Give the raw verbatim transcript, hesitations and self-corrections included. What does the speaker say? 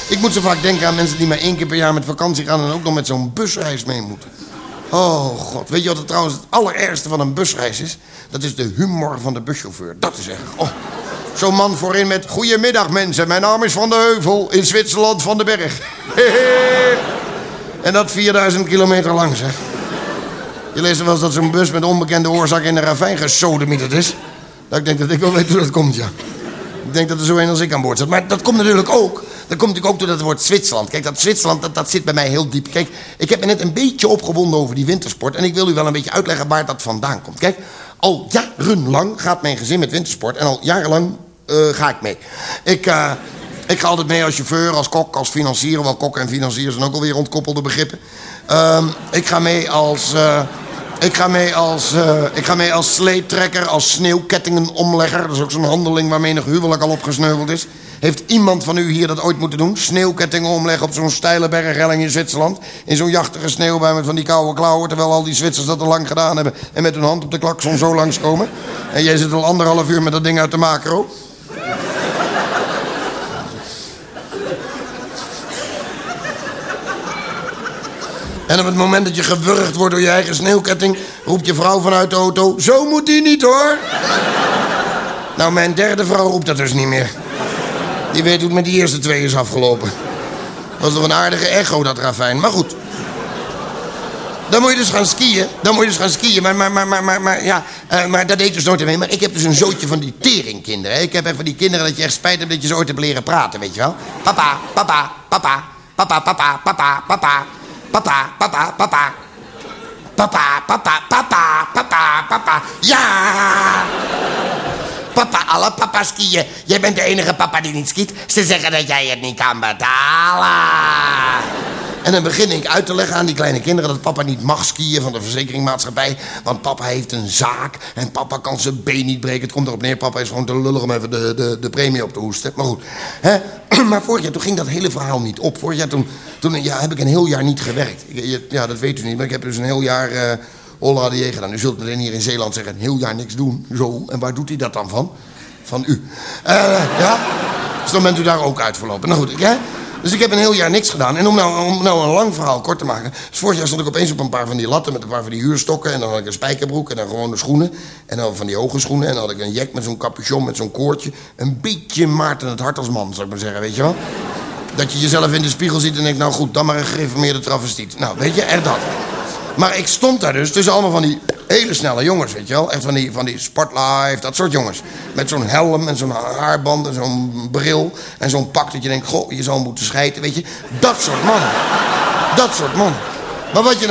Ik moet zo vaak denken aan mensen die maar één keer per jaar met vakantie gaan... en ook nog met zo'n busreis mee moeten. Oh, god. Weet je wat het trouwens het allerergste van een busreis is? Dat is de humor van de buschauffeur. Dat is echt... Oh. Zo'n man voorin met... Goedemiddag, mensen. Mijn naam is Van de Heuvel. In Zwitserland van de Berg. En dat vierduizend kilometer lang, zeg. Je leest wel eens dat zo'n bus met onbekende oorzaak in een ravijn gesodemieterd is. Dat ik denk dat ik wel weet hoe dat komt, ja. Ik denk dat er zo een als ik aan boord zit. Maar dat komt natuurlijk ook... Dat komt natuurlijk ook door dat woord Zwitserland. Kijk, dat Zwitserland, dat, dat zit bij mij heel diep. Kijk, ik heb me net een beetje opgewonden over die wintersport... en ik wil u wel een beetje uitleggen waar dat vandaan komt. Kijk, al jarenlang gaat mijn gezin met wintersport... en al jarenlang uh, ga ik mee. Ik, uh, ik ga altijd mee als chauffeur, als kok, als financier... wel kok en financier zijn ook alweer ontkoppelde begrippen. Uh, ik ga mee als... Uh, Ik ga mee als, uh, ik ga mee als sleetrekker, als sneeuwkettingenomlegger. Dat is ook zo'n handeling waar menig huwelijk al opgesneuveld is. Heeft iemand van u hier dat ooit moeten doen? Sneeuwkettingen omleggen op zo'n steile berghelling in Zwitserland. In zo'n jachtige sneeuwbui met van die koude klauwen... terwijl al die Zwitsers dat al lang gedaan hebben... en met hun hand op de klakson zo langskomen. En jij zit al anderhalf uur met dat ding uit de macro. En op het moment dat je gewurgd wordt door je eigen sneeuwketting... roept je vrouw vanuit de auto... Zo moet die niet, hoor! Nou, mijn derde vrouw roept dat dus niet meer. Die weet hoe het met die eerste twee is afgelopen. Was toch een aardige echo, dat ravijn. Maar goed. Dan moet je dus gaan skiën. Dan moet je dus gaan skiën. Maar, maar, maar, maar, maar, maar ja... Uh, maar dat deed dus nooit mee. Maar ik heb dus een zootje van die teringkinderen. Hè? Ik heb echt van die kinderen dat je echt spijt hebt... dat je ze ooit hebt leren praten, weet je wel? Papa, papa, papa. Papa, papa, papa, papa. Papa, papa, papa. Papa, papa, papa, papa, papa. Ja! Papa, alle papa skiën. Jij bent de enige papa die niet skiet. Ze zeggen dat jij het niet kan betalen. En dan begin ik uit te leggen aan die kleine kinderen... dat papa niet mag skiën van de verzekeringmaatschappij. Want papa heeft een zaak en papa kan zijn been niet breken. Het komt erop neer, papa is gewoon te lullig om even de, de, de premie op te hoesten. Maar goed. Hè? Maar vorig jaar toen ging dat hele verhaal niet op. Vorig jaar toen, toen ja, heb ik een heel jaar niet gewerkt. Ik, ja, dat weet u niet, maar ik heb dus een heel jaar... Uh, Holla A D J gedaan. U zult meteen hier in Zeeland zeggen... een heel jaar niks doen. Zo. En waar doet hij dat dan van? Van u. Uh, ja? Dus dan bent u daar ook uit verlopen. Nou goed, ik, hè? Dus ik heb een heel jaar niks gedaan. En om nou, om nou een lang verhaal kort te maken... Dus vorig jaar stond ik opeens op een paar van die latten... met een paar van die huurstokken. En dan had ik een spijkerbroek en dan gewone schoenen. En dan van die hoge schoenen. En dan had ik een jack met zo'n capuchon, met zo'n koordje. Een beetje Maarten het Hart als man, zou ik maar zeggen. Weet je wel? Dat je jezelf in de spiegel ziet en denkt... nou goed, dan maar een gereformeerde travestiet. Nou, weet je, echt dat. Maar ik stond daar dus tussen allemaal van die hele snelle jongens, weet je wel. Echt van die, van die Sportlife, dat soort jongens. Met zo'n helm en zo'n haarband en zo'n bril. En zo'n pak dat je denkt, goh, je zou moeten schijten, weet je. Dat soort mannen. Dat soort mannen. Maar wat je